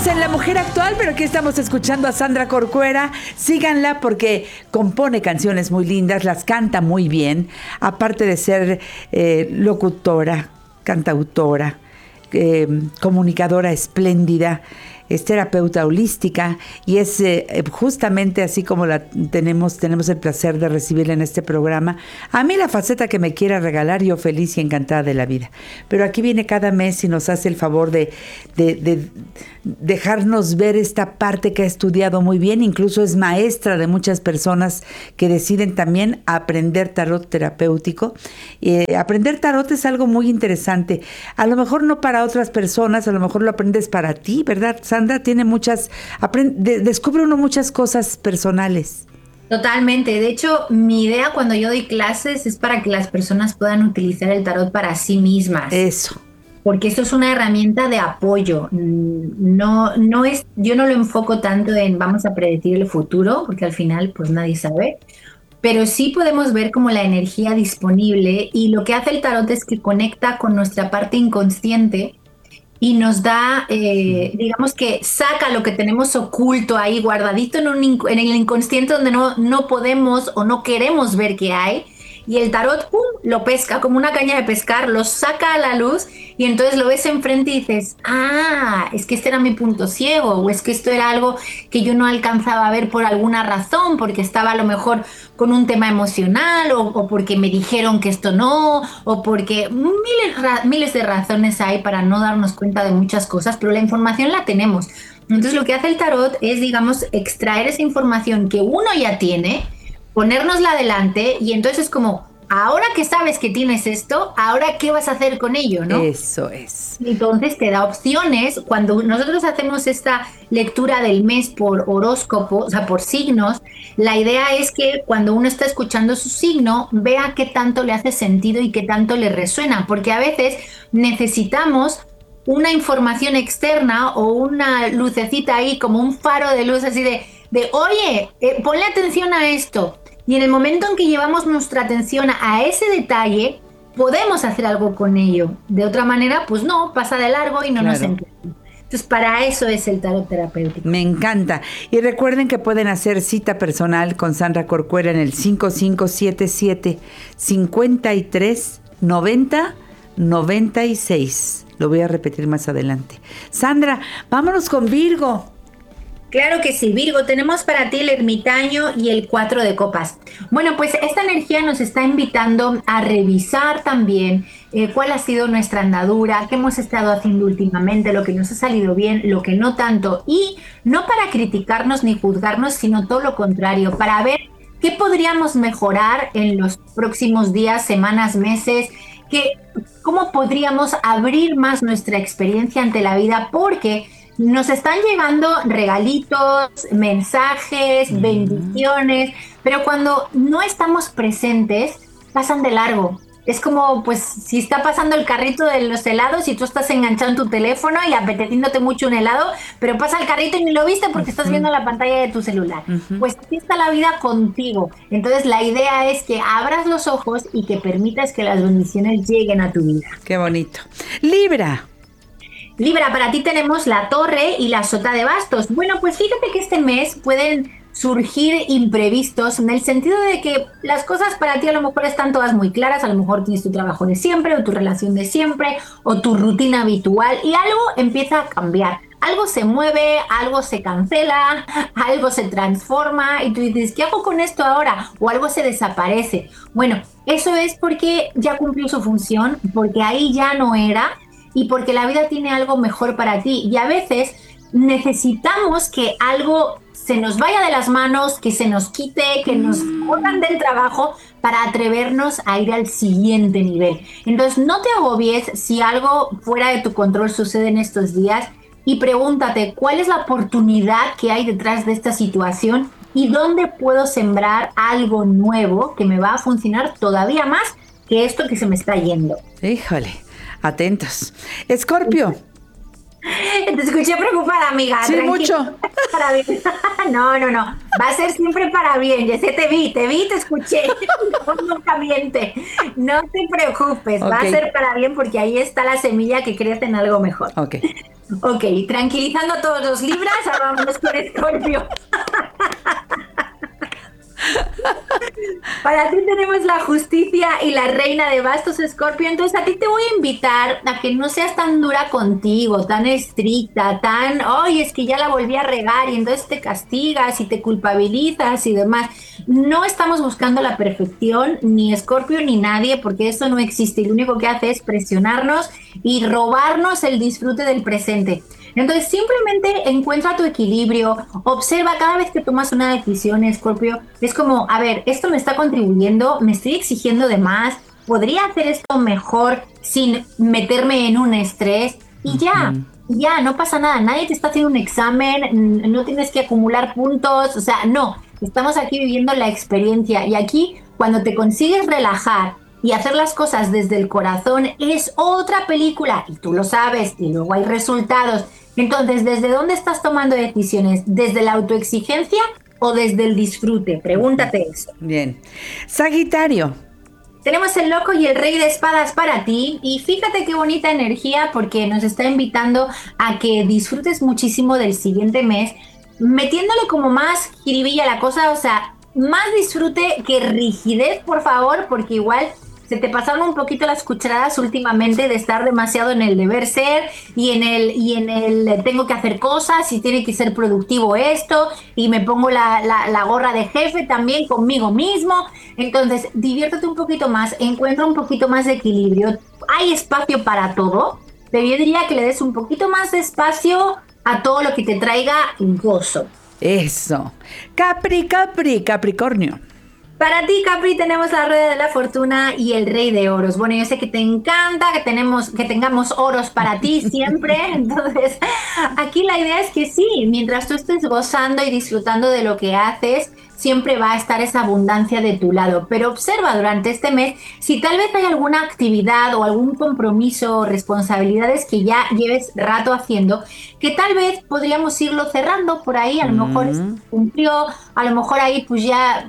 Seguimos en La Mujer Actual, pero aquí estamos escuchando a Sandra Corcuera. Síganla porque compone canciones muy lindas, las canta muy bien, aparte de ser locutora, cantautora, comunicadora espléndida. Es terapeuta holística y es justamente así como la tenemos el placer de recibirla en este programa. A mí la faceta que me quiera regalar, yo feliz y encantada de la vida. Pero aquí viene cada mes y nos hace el favor de dejarnos ver esta parte que ha estudiado muy bien. Incluso es maestra de muchas personas que deciden también aprender tarot terapéutico. Aprender tarot es algo muy interesante. A lo mejor no para otras personas, a lo mejor lo aprendes para ti, ¿verdad, Sandra? Tiene descubre uno muchas cosas personales. Totalmente. De hecho, mi idea cuando yo doy clases es para que las personas puedan utilizar el tarot para sí mismas. Eso. Porque esto es una herramienta de apoyo. Yo no lo enfoco tanto en vamos a predecir el futuro, porque al final pues nadie sabe. Pero sí podemos ver como la energía disponible, y lo que hace el tarot es que conecta con nuestra parte inconsciente y nos da, digamos que saca lo que tenemos oculto ahí, guardadito en el inconsciente, donde no podemos o no queremos ver que hay. Y el tarot, ¡pum!, lo pesca como una caña de pescar, lo saca a la luz, y entonces lo ves enfrente y dices, es que este era mi punto ciego, o es que esto era algo que yo no alcanzaba a ver por alguna razón, porque estaba a lo mejor con un tema emocional, o porque me dijeron que esto no, o porque miles de razones hay para no darnos cuenta de muchas cosas, pero la información la tenemos. Entonces lo que hace el tarot es, digamos, extraer esa información que uno ya tiene, ponérnosla delante, y entonces es como, ahora que sabes que tienes esto, ¿ahora qué vas a hacer con ello, no? Eso es. Entonces te da opciones. Cuando nosotros hacemos esta lectura del mes por horóscopo, o sea, por signos, la idea es que cuando uno está escuchando su signo, vea qué tanto le hace sentido y qué tanto le resuena, porque a veces necesitamos una información externa o una lucecita ahí, como un faro de luz así de oye, ponle atención a esto. Y en el momento en que llevamos nuestra atención a ese detalle, podemos hacer algo con ello. De otra manera, pues no, pasa de largo y no nos entendemos. Entonces, para eso es el tarot terapéutico. Me encanta. Y recuerden que pueden hacer cita personal con Sandra Corcuera en el 5577-5390-96. Lo voy a repetir más adelante. Sandra, vámonos con Virgo. Claro que sí, Virgo, tenemos para ti el ermitaño y el 4 de copas. Bueno, pues esta energía nos está invitando a revisar también cuál ha sido nuestra andadura, qué hemos estado haciendo últimamente, lo que nos ha salido bien, lo que no tanto, y no para criticarnos ni juzgarnos, sino todo lo contrario, para ver qué podríamos mejorar en los próximos días, semanas, meses, cómo podríamos abrir más nuestra experiencia ante la vida, porque nos están llegando regalitos, mensajes, bendiciones, pero cuando no estamos presentes, pasan de largo. Es como, pues, si está pasando el carrito de los helados y tú estás enganchado en tu teléfono y apeteciéndote mucho un helado, pero pasa el carrito y ni lo viste porque estás viendo la pantalla de tu celular. Pues así está la vida contigo. Entonces la idea es que abras los ojos y que permitas que las bendiciones lleguen a tu vida. Qué bonito. Libra, para ti tenemos la torre y la sota de bastos. Bueno, pues fíjate que este mes pueden surgir imprevistos, en el sentido de que las cosas para ti a lo mejor están todas muy claras. A lo mejor tienes tu trabajo de siempre, o tu relación de siempre, o tu rutina habitual, y algo empieza a cambiar. Algo se mueve, algo se cancela, algo se transforma, y tú dices, ¿qué hago con esto ahora? O algo se desaparece. Bueno, eso es porque ya cumplió su función, porque ahí ya no era, y porque la vida tiene algo mejor para ti. Y a veces necesitamos que algo se nos vaya de las manos, que se nos quite, que nos corran del trabajo, para atrevernos a ir al siguiente nivel. Entonces no te agobies si algo fuera de tu control sucede en estos días, y pregúntate cuál es la oportunidad que hay detrás de esta situación y dónde puedo sembrar algo nuevo que me va a funcionar todavía más que esto que se me está yendo. Híjole. Atentos. Escorpio. Te escuché preocupada, amiga. Sí, tranquila. Mucho. Para bien. No. Va a ser siempre para bien. Ya sé, te vi, te escuché. Nunca miente. No te preocupes. Okay. Va a ser para bien, porque ahí está la semilla que crece en algo mejor. Ok. Ok, tranquilizando a todos los Libras, ahora vamos con Escorpio. Para ti tenemos la justicia y la reina de bastos, Escorpio. Entonces a ti te voy a invitar a que no seas tan dura contigo, tan estricta, ay, es que ya la volví a regar y entonces te castigas y te culpabilizas y demás. No estamos buscando la perfección, ni Escorpio ni nadie, porque eso no existe y lo único que hace es presionarnos y robarnos el disfrute del presente. Entonces simplemente encuentra tu equilibrio, observa cada vez que tomas una decisión, Escorpio, es como, a ver, esto me está contribuyendo, me estoy exigiendo de más, podría hacer esto mejor sin meterme en un estrés y ya, no pasa nada, nadie te está haciendo un examen, no tienes que acumular puntos, o sea, no, estamos aquí viviendo la experiencia y aquí cuando te consigues relajar y hacer las cosas desde el corazón es otra película y tú lo sabes y luego hay resultados. Entonces, ¿desde dónde estás tomando decisiones? ¿Desde la autoexigencia o desde el disfrute? Pregúntate eso. Bien. Sagitario. Tenemos el loco y el rey de espadas para ti y fíjate qué bonita energía porque nos está invitando a que disfrutes muchísimo del siguiente mes, metiéndole como más jiribilla a la cosa, o sea, más disfrute que rigidez, por favor, porque igual se te pasaron un poquito las cucharadas últimamente de estar demasiado en el deber ser y en el tengo que hacer cosas y tiene que ser productivo esto y me pongo la gorra de jefe también conmigo mismo. Entonces, diviértete un poquito más, encuentra un poquito más de equilibrio. Hay espacio para todo, pero yo diría que le des un poquito más de espacio a todo lo que te traiga gozo. Eso. Capricornio. Para ti, Capri, tenemos la rueda de la fortuna y el rey de oros. Bueno, yo sé que te encanta que tengamos oros para ti siempre. Entonces, aquí la idea es que sí, mientras tú estés gozando y disfrutando de lo que haces, siempre va a estar esa abundancia de tu lado. Pero observa durante este mes si tal vez hay alguna actividad o algún compromiso o responsabilidades que ya lleves rato haciendo, que tal vez podríamos irlo cerrando por ahí. A lo mejor se cumplió, a lo mejor ahí pues ya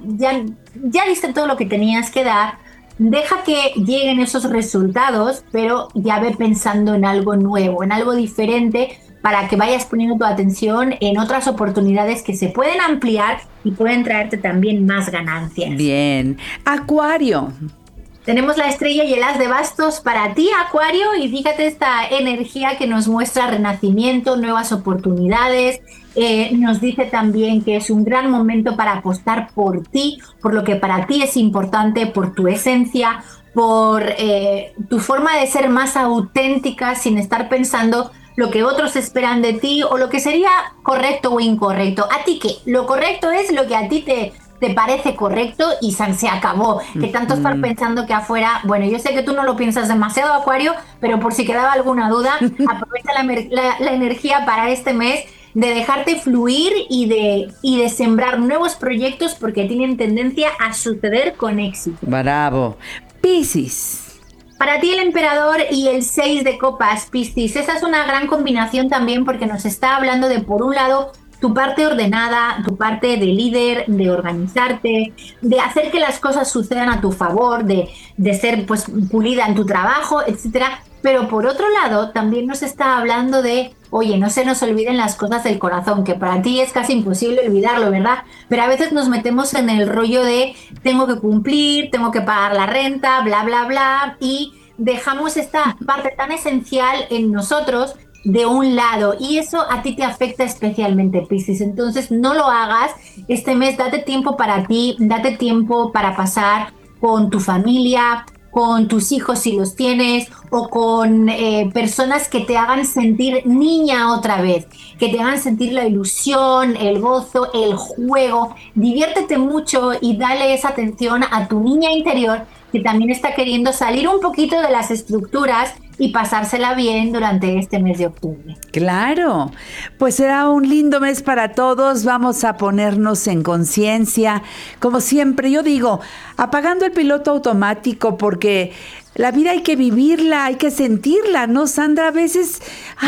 diste todo lo que tenías que dar. Deja que lleguen esos resultados, pero ya ve pensando en algo nuevo, en algo diferente, para que vayas poniendo tu atención en otras oportunidades que se pueden ampliar y pueden traerte también más ganancias. Bien. Acuario. Tenemos la estrella y el as de bastos para ti, Acuario, y fíjate esta energía que nos muestra renacimiento, nuevas oportunidades. Nos dice también que es un gran momento para apostar por ti, por lo que para ti es importante, por tu esencia, por tu forma de ser más auténtica sin estar pensando lo que otros esperan de ti o lo que sería correcto o incorrecto. ¿A ti qué? Lo correcto es lo que a ti te parece correcto y se acabó. Que tanto estar pensando que afuera, bueno, yo sé que tú no lo piensas demasiado, Acuario, pero por si quedaba alguna duda, aprovecha la energía para este mes de dejarte fluir y de sembrar nuevos proyectos porque tienen tendencia a suceder con éxito. Bravo. Piscis. Para ti el emperador y el 6 de copas, Piscis. Esa es una gran combinación también porque nos está hablando de, por un lado, tu parte ordenada, tu parte de líder, de organizarte, de hacer que las cosas sucedan a tu favor, de ser pues pulida en tu trabajo, etcétera. Pero por otro lado, también nos está hablando de, oye, no se nos olviden las cosas del corazón, que para ti es casi imposible olvidarlo, ¿verdad? Pero a veces nos metemos en el rollo de tengo que cumplir, tengo que pagar la renta, bla, bla, bla, y dejamos esta parte tan esencial en nosotros de un lado, y eso a ti te afecta especialmente, Piscis. Entonces no lo hagas. Este mes date tiempo para ti, date tiempo para pasar con tu familia, con tus hijos si los tienes, o con personas que te hagan sentir niña otra vez, que te hagan sentir la ilusión, el gozo, el juego. Diviértete mucho y dale esa atención a tu niña interior que también está queriendo salir un poquito de las estructuras y pasársela bien durante este mes de octubre. Claro, pues será un lindo mes para todos. Vamos a ponernos en conciencia, como siempre yo digo, apagando el piloto automático, porque la vida hay que vivirla, hay que sentirla, ¿no, Sandra? A veces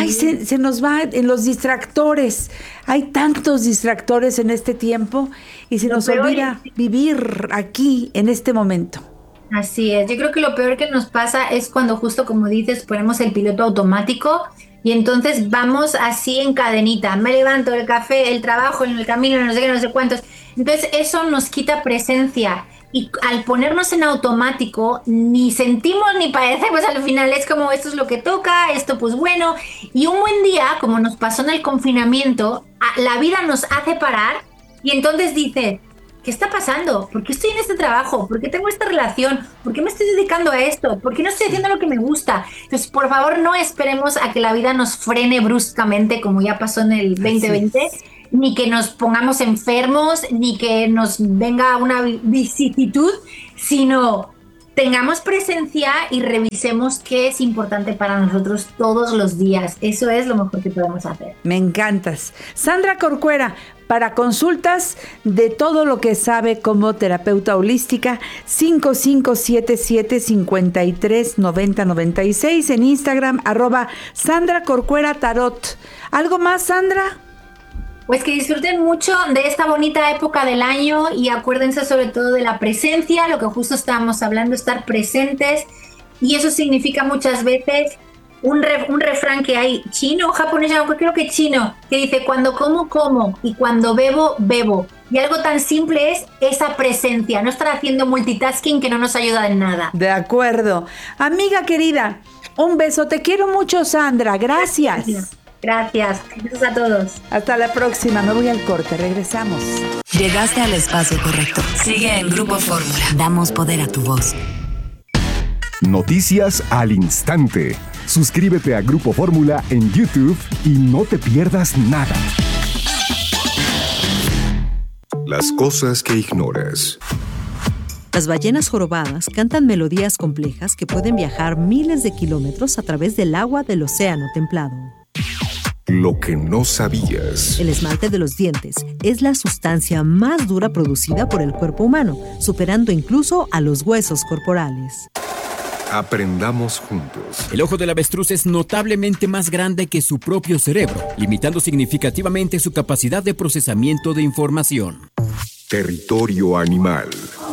se nos va en los distractores. Hay tantos distractores en este tiempo y se nos olvida vivir aquí, en este momento. Así es, yo creo que lo peor que nos pasa es cuando justo como dices ponemos el piloto automático Y entonces vamos así en cadenita. Me levanto, el café, el trabajo, en el camino, no sé qué, no sé cuántos. Entonces eso nos quita presencia. Y al ponernos en automático, ni sentimos ni padecemos al final. Es como, esto es lo que toca, esto pues bueno. Y un buen día, como nos pasó en el confinamiento, la vida nos hace parar y entonces dices, ¿qué está pasando? ¿Por qué estoy en este trabajo? ¿Por qué tengo esta relación? ¿Por qué me estoy dedicando a esto? ¿Por qué no estoy haciendo lo que me gusta? Entonces, por favor, no esperemos a que la vida nos frene bruscamente, como ya pasó en el 2020, ni que nos pongamos enfermos, ni que nos venga una vicisitud, sino tengamos presencia y revisemos qué es importante para nosotros todos los días. Eso es lo mejor que podemos hacer. Me encantas. Sandra Corcuera, para consultas de todo lo que sabe como terapeuta holística, 5577-539096 en Instagram, @Sandra Corcuera Tarot. ¿Algo más, Sandra? Pues que disfruten mucho de esta bonita época del año y acuérdense sobre todo de la presencia, lo que justo estábamos hablando, estar presentes. Y eso significa muchas veces un refrán que hay chino, japonés, creo que chino, que dice cuando como y cuando bebo. Y algo tan simple es esa presencia, no estar haciendo multitasking que no nos ayuda en nada. De acuerdo. Amiga querida, un beso. Te quiero mucho, Sandra. Gracias. Gracias. Besos a todos. Hasta la próxima. Me voy al corte. Regresamos. Llegaste al espacio correcto. Sigue en Grupo Fórmula. Damos poder a tu voz. Noticias al instante. Suscríbete a Grupo Fórmula en YouTube y no te pierdas nada. Las cosas que ignoras. Las ballenas jorobadas cantan melodías complejas que pueden viajar miles de kilómetros a través del agua del océano templado. Lo que no sabías. El esmalte de los dientes es la sustancia más dura producida por el cuerpo humano, superando incluso a los huesos corporales. Aprendamos juntos. El ojo del avestruz es notablemente más grande que su propio cerebro, limitando significativamente su capacidad de procesamiento de información. Territorio animal.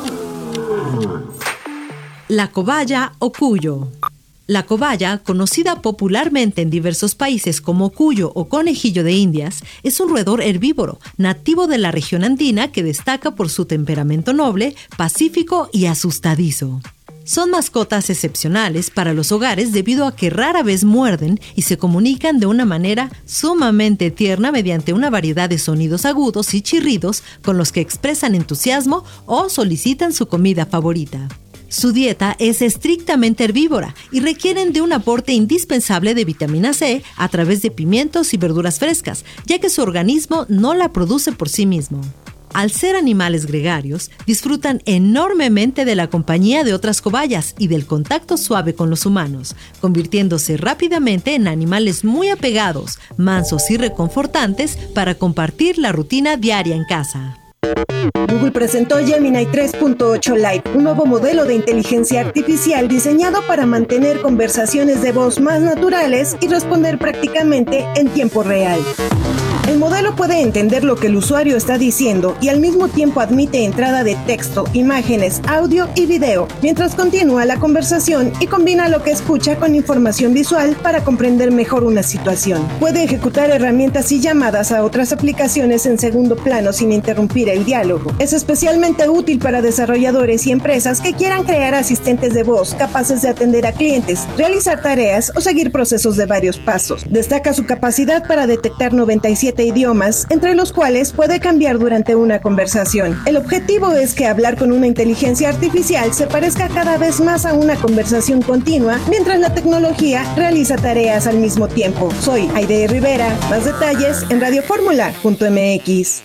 La cobaya o cuyo. La cobaya, conocida popularmente en diversos países como cuyo o conejillo de Indias, es un roedor herbívoro, nativo de la región andina que destaca por su temperamento noble, pacífico y asustadizo. Son mascotas excepcionales para los hogares debido a que rara vez muerden y se comunican de una manera sumamente tierna mediante una variedad de sonidos agudos y chirridos con los que expresan entusiasmo o solicitan su comida favorita. Su dieta es estrictamente herbívora y requieren de un aporte indispensable de vitamina C a través de pimientos y verduras frescas, ya que su organismo no la produce por sí mismo. Al ser animales gregarios, disfrutan enormemente de la compañía de otras cobayas y del contacto suave con los humanos, convirtiéndose rápidamente en animales muy apegados, mansos y reconfortantes para compartir la rutina diaria en casa. Google presentó Gemini 3.8 Lite, un nuevo modelo de inteligencia artificial diseñado para mantener conversaciones de voz más naturales y responder prácticamente en tiempo real. El modelo puede entender lo que el usuario está diciendo y al mismo tiempo admite entrada de texto, imágenes, audio y video, mientras continúa la conversación y combina lo que escucha con información visual para comprender mejor una situación. Puede ejecutar herramientas y llamadas a otras aplicaciones en segundo plano sin interrumpir el diálogo. Es especialmente útil para desarrolladores y empresas que quieran crear asistentes de voz capaces de atender a clientes, realizar tareas o seguir procesos de varios pasos. Destaca su capacidad para detectar 97 idiomas, entre los cuales puede cambiar durante una conversación. El objetivo es que hablar con una inteligencia artificial se parezca cada vez más a una conversación continua, mientras la tecnología realiza tareas al mismo tiempo. Soy Aide Rivera. Más detalles en radioformula.mx.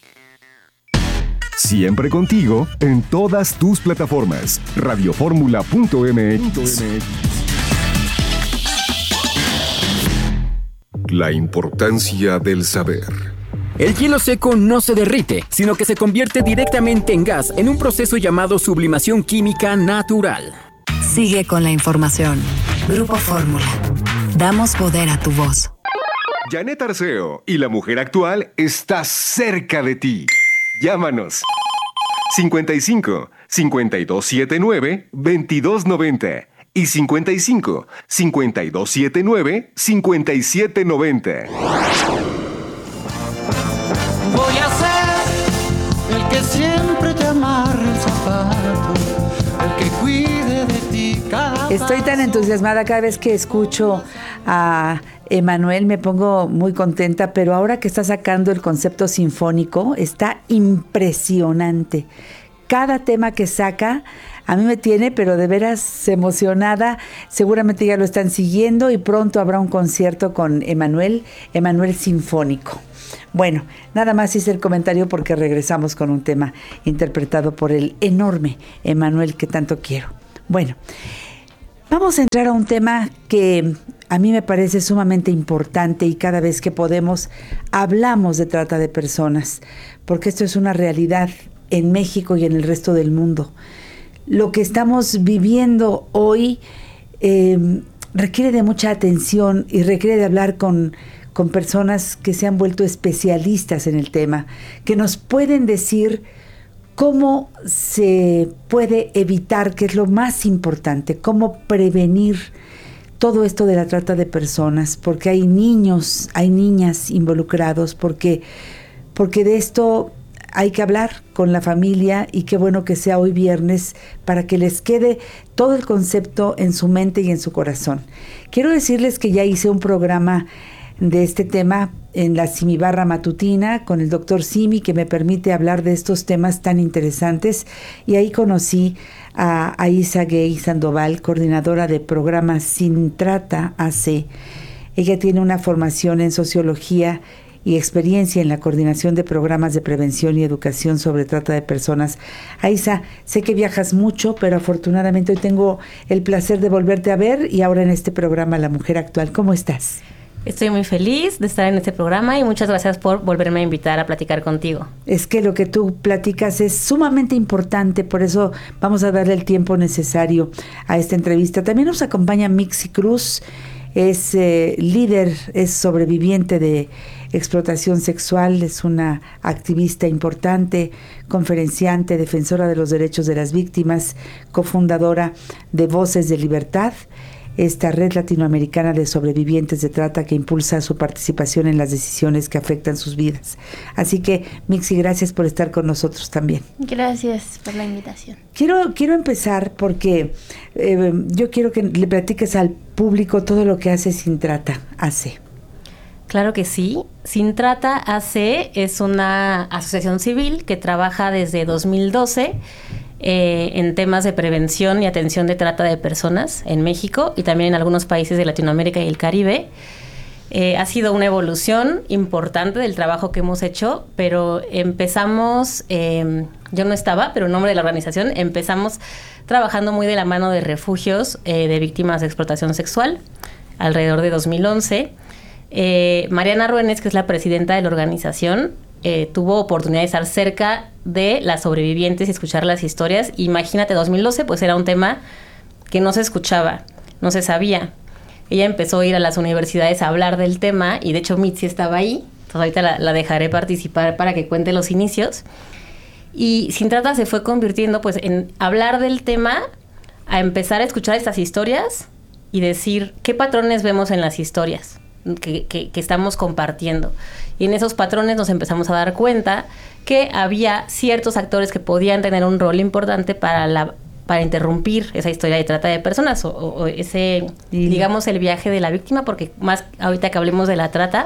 Siempre contigo en todas tus plataformas. radioformula.mx. La importancia del saber. El hielo seco no se derrite, sino que se convierte directamente en gas en un proceso llamado sublimación química natural. Sigue con la información. Grupo Fórmula. Damos poder a tu voz. Janet Arceo y la mujer actual está cerca de ti. Llámanos. 55 5279 2290. y 55 5279 5790. Voy a ser el que siempre te amarre el zapato, el que cuide de ti cada Estoy tan entusiasmada cada vez que escucho a Emmanuel, me pongo muy contenta, pero ahora que está sacando el concepto sinfónico, está impresionante. Cada tema que saca a mí me tiene, pero de veras emocionada. Seguramente ya lo están siguiendo y pronto habrá un concierto con Emmanuel Sinfónico. Bueno, nada más hice el comentario porque regresamos con un tema interpretado por el enorme Emmanuel que tanto quiero. Bueno, vamos a entrar a un tema que a mí me parece sumamente importante y cada vez que podemos hablamos de trata de personas, porque esto es una realidad en México y en el resto del mundo. Lo que estamos viviendo hoy requiere de mucha atención y requiere de hablar con personas que se han vuelto especialistas en el tema, que nos pueden decir cómo se puede evitar, que es lo más importante, cómo prevenir todo esto de la trata de personas, porque hay niños, hay niñas involucrados, porque de esto hay que hablar con la familia y qué bueno que sea hoy viernes para que les quede todo el concepto en su mente y en su corazón. Quiero decirles que ya hice un programa de este tema en la Simibarra Matutina con el doctor Simi, que me permite hablar de estos temas tan interesantes, y ahí conocí a Aiza Gay Sandoval, coordinadora de programa Sin Trata AC. Ella tiene una formación en sociología y experiencia en la coordinación de programas de prevención y educación sobre trata de personas. Aiza, sé que viajas mucho, pero afortunadamente hoy tengo el placer de volverte a ver y ahora en este programa La Mujer Actual. ¿Cómo estás? Estoy muy feliz de estar en este programa y muchas gracias por volverme a invitar a platicar contigo. Es que lo que tú platicas es sumamente importante, por eso vamos a darle el tiempo necesario a esta entrevista. También nos acompaña Mixi Cruz, es líder, es sobreviviente de explotación sexual, es una activista importante, conferenciante, defensora de los derechos de las víctimas, cofundadora de Voces de Libertad, esta red latinoamericana de sobrevivientes de trata que impulsa su participación en las decisiones que afectan sus vidas. Así que, Mixi, gracias por estar con nosotros también. Gracias por la invitación. Quiero empezar porque yo quiero que le platiques al público todo lo que hace Sin Trata AC. Claro que sí. Sin Trata AC es una asociación civil que trabaja desde 2012 en temas de prevención y atención de trata de personas en México y también en algunos países de Latinoamérica y el Caribe. Ha sido una evolución importante del trabajo que hemos hecho, pero empezamos, yo no estaba, pero en nombre de la organización, empezamos trabajando muy de la mano de refugios de víctimas de explotación sexual alrededor de 2011. Mariana Ruénez, que es la presidenta de la organización, tuvo oportunidad de estar cerca de las sobrevivientes y escuchar las historias. Imagínate, 2012 pues era un tema que no se escuchaba, no se sabía. Ella empezó a ir a las universidades a hablar del tema y de hecho Mitzi estaba ahí, entonces ahorita la dejaré participar para que cuente los inicios. Y Sin Trata se fue convirtiendo pues en hablar del tema, a empezar a escuchar estas historias y decir qué patrones vemos en las historias que estamos compartiendo. Y en esos patrones nos empezamos a dar cuenta que había ciertos actores que podían tener un rol importante para interrumpir esa historia de trata de personas o ese, digamos, el viaje de la víctima, porque más ahorita que hablemos de la trata,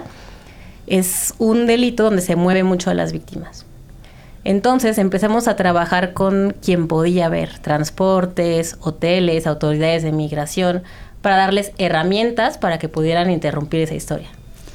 es un delito donde se mueve mucho a las víctimas. Entonces empezamos a trabajar con quien podía ver, transportes, hoteles, autoridades de migración, para darles herramientas para que pudieran interrumpir esa historia.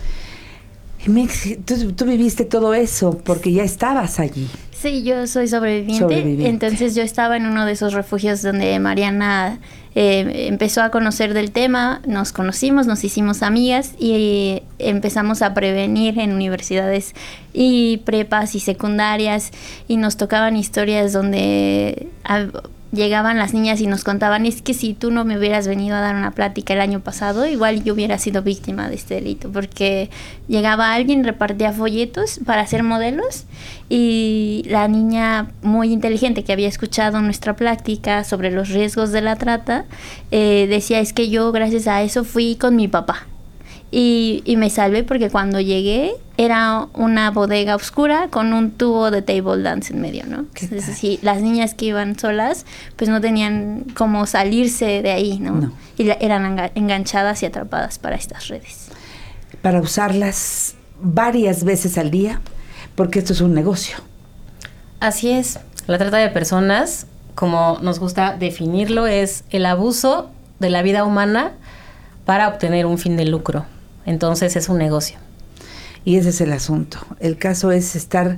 Tú viviste todo eso porque ya estabas allí. Sí, yo soy sobreviviente. Entonces yo estaba en uno de esos refugios donde Mariana empezó a conocer del tema, nos conocimos, nos hicimos amigas y empezamos a prevenir en universidades y prepas y secundarias y nos tocaban historias donde llegaban las niñas y nos contaban, es que si tú no me hubieras venido a dar una plática el año pasado, igual yo hubiera sido víctima de este delito, porque llegaba alguien, repartía folletos para hacer modelos, y la niña muy inteligente que había escuchado nuestra plática sobre los riesgos de la trata, decía, es que yo gracias a eso fui con mi papá. Y me salvé porque cuando llegué era una bodega oscura con un tubo de table dance en medio, ¿no? Entonces, sí, las niñas que iban solas, pues no tenían cómo salirse de ahí, ¿no? Y eran enganchadas y atrapadas para estas redes. Para usarlas varias veces al día, porque esto es un negocio. Así es. La trata de personas, como nos gusta definirlo, es el abuso de la vida humana para obtener un fin de lucro. Entonces es un negocio. Y ese es el asunto. El caso es estar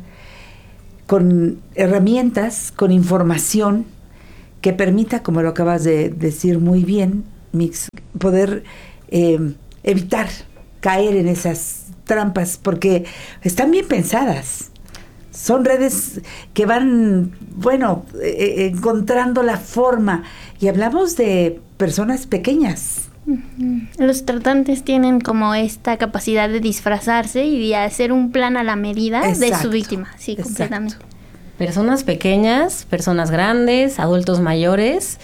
con herramientas, con información que permita, como lo acabas de decir muy bien, Mix, poder evitar caer en esas trampas, porque están bien pensadas. Son redes que van, encontrando la forma. Y hablamos de personas pequeñas. Los tratantes tienen como esta capacidad de disfrazarse y de hacer un plan a la medida de su víctima. Sí, completamente. Personas pequeñas, personas grandes, adultos mayores.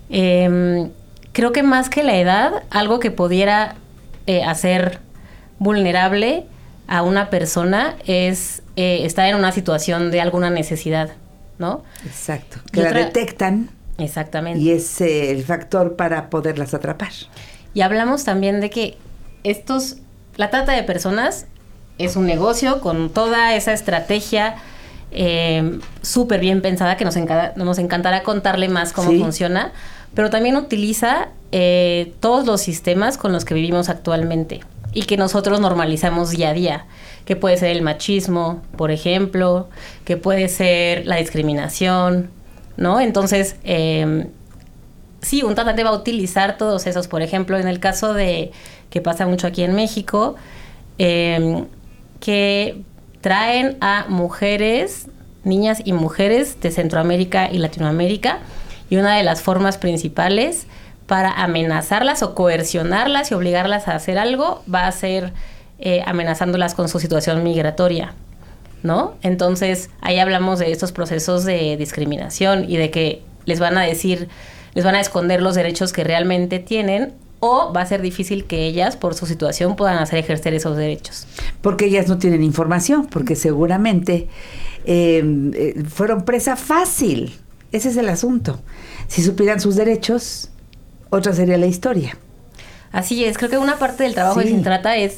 Creo que más que la edad, algo que pudiera hacer vulnerable a una persona es estar en una situación de alguna necesidad, ¿no? Exacto. Que la detectan. Exactamente. Y es el factor para poderlas atrapar. Y hablamos también de que la trata de personas es un negocio con toda esa estrategia súper bien pensada que nos encantará contarle más cómo funciona, pero también utiliza todos los sistemas con los que vivimos actualmente y que nosotros normalizamos día a día, que puede ser el machismo, por ejemplo, que puede ser la discriminación, ¿no? Entonces, sí, un tratante va a utilizar todos esos. Por ejemplo, en el caso de que pasa mucho aquí en México, que traen a mujeres, niñas y mujeres de Centroamérica y Latinoamérica, y una de las formas principales para amenazarlas o coercionarlas y obligarlas a hacer algo va a ser amenazándolas con su situación migratoria, ¿no? Entonces, ahí hablamos de estos procesos de discriminación y de que les van a esconder los derechos que realmente tienen, o va a ser difícil que ellas, por su situación, puedan ejercer esos derechos. Porque ellas no tienen información, porque seguramente fueron presa fácil. Ese es el asunto. Si supieran sus derechos, otra sería la historia. Así es. Creo que una parte del trabajo de Sin Trata es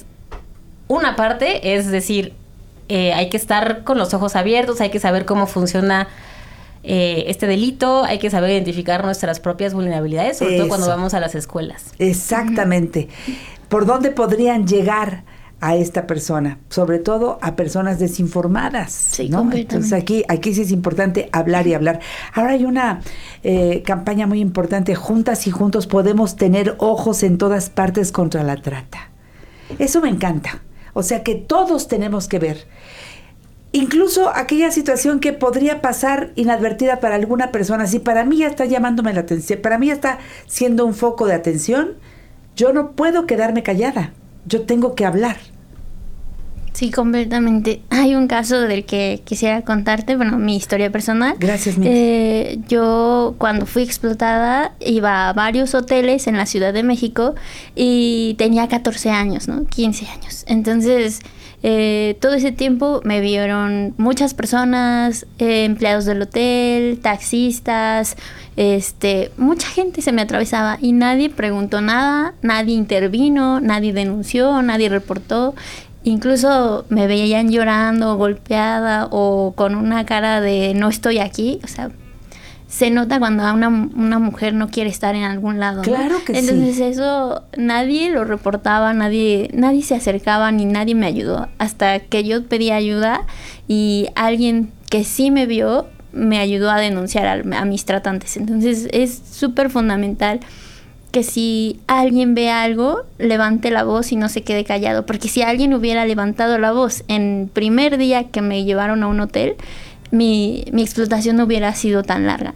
decir, hay que estar con los ojos abiertos, hay que saber cómo funciona este delito, hay que saber identificar nuestras propias vulnerabilidades, sobre todo cuando vamos a las escuelas. Exactamente. ¿Por dónde podrían llegar a esta persona? Sobre todo a personas desinformadas. Sí, ¿no? Entonces aquí sí es importante hablar y hablar. Ahora hay una campaña muy importante, Juntas y Juntos podemos tener ojos en todas partes contra la trata. Eso me encanta. O sea que todos tenemos que ver. Incluso aquella situación que podría pasar inadvertida para alguna persona, si para mí ya está llamándome la atención, para mí ya está siendo un foco de atención, yo no puedo quedarme callada, yo tengo que hablar. Sí, completamente. Hay un caso del que quisiera contarte, mi historia personal. Gracias, Mix. Yo cuando fui explotada iba a varios hoteles en la Ciudad de México y tenía 14 años, ¿no? 15 años. Entonces, todo ese tiempo me vieron muchas personas, empleados del hotel, taxistas, mucha gente se me atravesaba y nadie preguntó nada, nadie intervino, nadie denunció, nadie reportó. Incluso me veían llorando, golpeada o con una cara de no estoy aquí. O sea, se nota cuando una mujer no quiere estar en algún lado, ¿no? Claro que Entonces eso nadie lo reportaba, nadie se acercaba ni nadie me ayudó. Hasta que yo pedí ayuda y alguien que sí me vio me ayudó a denunciar a mis tratantes. Entonces es súper fundamental que si alguien ve algo, levante la voz y no se quede callado. Porque si alguien hubiera levantado la voz en el primer día que me llevaron a un hotel, mi explotación no hubiera sido tan larga, ¿no?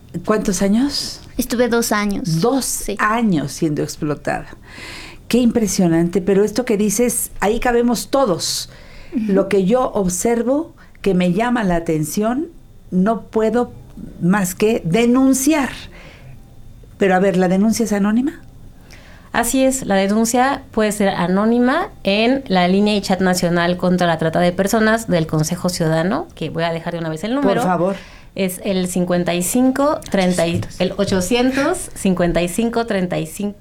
¿Cuántos años? Estuve 2 años. 2 años siendo explotada. Qué impresionante, pero esto que dices, ahí cabemos todos. Lo que yo observo, que me llama la atención, no puedo más que denunciar. Pero a ver, ¿la denuncia es anónima? Así es, la denuncia puede ser anónima en la línea y chat nacional contra la trata de personas del Consejo Ciudadano, que voy a dejar de una vez el número. Por favor. Es el 800 55 35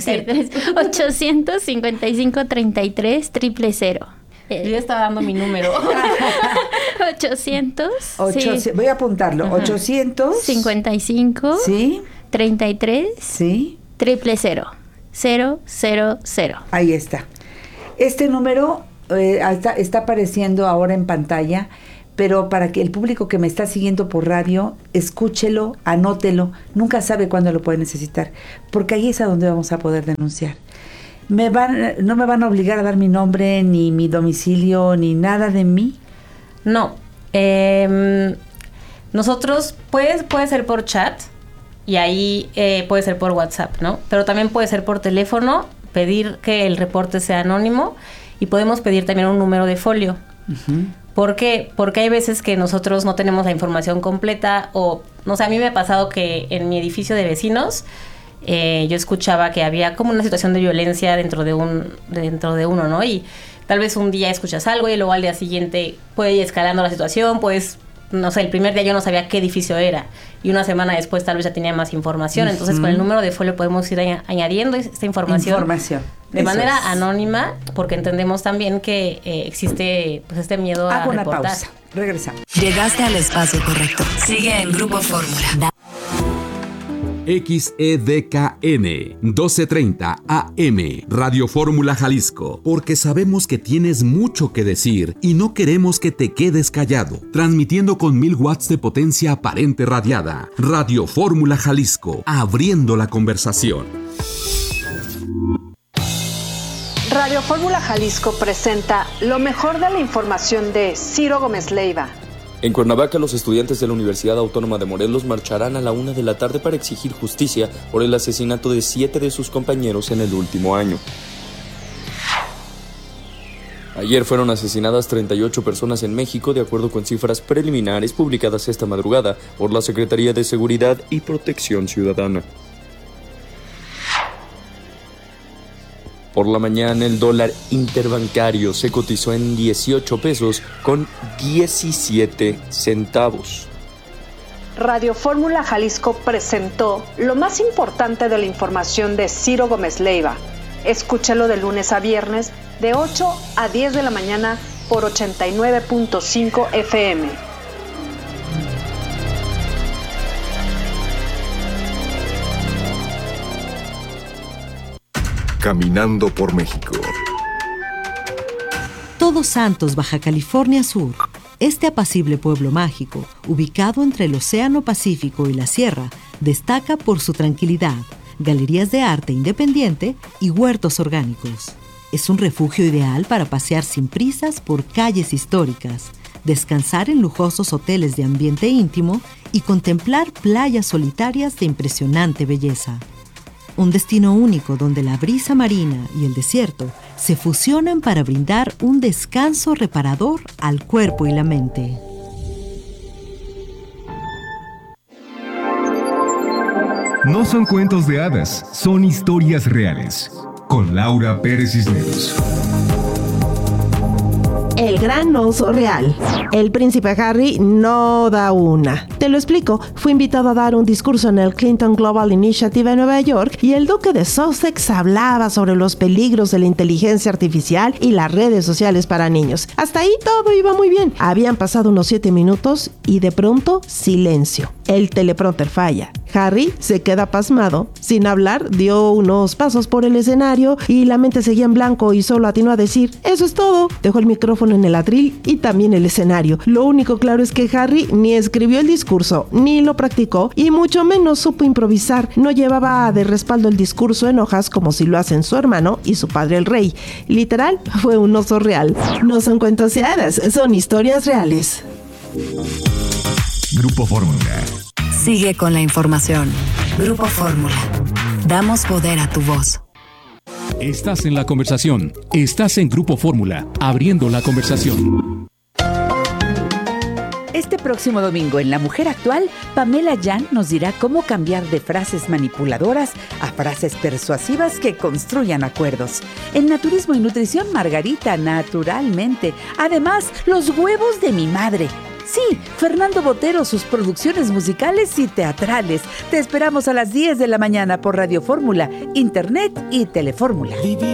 855 33 000. Yo ya estaba dando mi número. 800. Sí. Voy a apuntarlo. Ajá. 800 55 sí 33 sí 000. Ahí está. Este número está apareciendo ahora en pantalla, pero para que el público que me está siguiendo por radio, escúchelo, anótelo, nunca sabe cuándo lo puede necesitar, porque ahí es a donde vamos a poder denunciar. ¿No me van a obligar a dar mi nombre, ni mi domicilio, ni nada de mí? No. Nosotros, puede ser por chat, y ahí puede ser por WhatsApp, ¿no? Pero también puede ser por teléfono, pedir que el reporte sea anónimo, y podemos pedir también un número de folio. Uh-huh. ¿Por qué? Porque hay veces que nosotros no tenemos la información completa, o, no sé, a mí me ha pasado que en mi edificio de vecinos, yo escuchaba que había como una situación de violencia dentro de uno, ¿no? Y tal vez un día escuchas algo y luego al día siguiente puede ir escalando la situación, pues, no sé, el primer día yo no sabía qué edificio era, y una semana después tal vez ya tenía más información. Uh-huh. Entonces, con el número de folio podemos ir añadiendo esta información. De manera anónima, porque entendemos también que existe pues este miedo a reportar. Hago una pausa. Regresamos. Llegaste al espacio correcto. Sigue en Grupo Fórmula. XEDKN 1230 AM Radio Fórmula Jalisco, porque sabemos que tienes mucho que decir y no queremos que te quedes callado. Transmitiendo con 1000 watts de potencia aparente radiada. Radio Fórmula Jalisco, abriendo la conversación. Radio Fórmula Jalisco presenta lo mejor de la información de Ciro Gómez Leiva. En Cuernavaca, los estudiantes de la Universidad Autónoma de Morelos marcharán a la 1 de la tarde para exigir justicia por el asesinato de 7 de sus compañeros en el último año. Ayer fueron asesinadas 38 personas en México, de acuerdo con cifras preliminares publicadas esta madrugada por la Secretaría de Seguridad y Protección Ciudadana. Por la mañana, el dólar interbancario se cotizó en 18 pesos con 17 centavos. Radio Fórmula Jalisco presentó lo más importante de la información de Ciro Gómez Leiva. Escúchalo de lunes a viernes, de 8 a 10 de la mañana por 89.5 FM. Caminando por México. Todos Santos, Baja California Sur. Este apacible pueblo mágico, ubicado entre el Océano Pacífico y la Sierra, destaca por su tranquilidad, galerías de arte independiente y huertos orgánicos. Es un refugio ideal para pasear sin prisas por calles históricas, descansar en lujosos hoteles de ambiente íntimo y contemplar playas solitarias de impresionante belleza. Un destino único donde la brisa marina y el desierto se fusionan para brindar un descanso reparador al cuerpo y la mente. No son cuentos de hadas, son historias reales. Con Laura Pérez Cisneros. El gran oso real. El príncipe Harry no da una. Te lo explico. Fue invitado a dar un discurso en el Clinton Global Initiative en Nueva York y el duque de Sussex hablaba sobre los peligros de la inteligencia artificial y las redes sociales para niños. Hasta ahí todo iba muy bien. Habían pasado unos 7 minutos y de pronto silencio. El teleprompter falla. Harry se queda pasmado. Sin hablar, dio unos pasos por el escenario y la mente seguía en blanco y solo atinó a decir: "Eso es todo". Dejó el micrófono en el atril y también el escenario. Lo único claro es que Harry ni escribió el discurso, ni lo practicó y mucho menos supo improvisar. No llevaba de respaldo el discurso en hojas como si lo hacen su hermano y su padre el rey. Literal, fue un oso real. No son cuentos de hadas, son historias reales. Grupo Fórmula. Sigue con la información. Grupo Fórmula. Damos poder a tu voz. Estás en la conversación. Estás en Grupo Fórmula, abriendo la conversación. Este próximo domingo en La Mujer Actual, Pamela Yan nos dirá cómo cambiar de frases manipuladoras a frases persuasivas que construyan acuerdos. En Naturismo y Nutrición, Margarita, naturalmente. Además, los huevos de mi madre. Sí, Fernando Botero, sus producciones musicales y teatrales. Te esperamos a las 10 de la mañana por Radio Fórmula, Internet y Telefórmula.